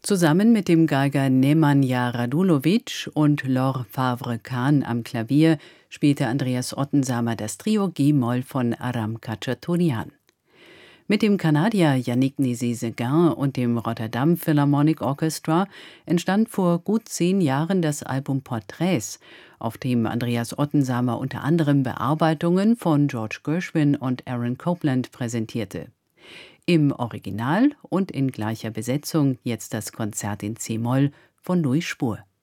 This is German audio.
Zusammen mit dem Geiger Nemanja Radulovic und Laure Favre-Kahn am Klavier spielte Andreas Ottensamer das Trio G-Moll von Aram Khachaturian. Mit dem Kanadier Yannick Nézet-Séguin und dem Rotterdam Philharmonic Orchestra entstand vor gut 10 Jahren das Album Porträts, auf dem Andreas Ottensamer unter anderem Bearbeitungen von George Gershwin und Aaron Copland präsentierte. Im Original und in gleicher Besetzung jetzt das Konzert in C-Moll von Louis Spohr.